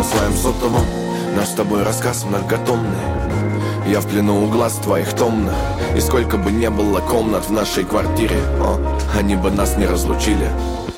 своем сотовом наш с тобой рассказ многотомный. Я в плену у глаз твоих томно. И сколько бы не было комнат в нашей квартире, они бы нас не разлучили.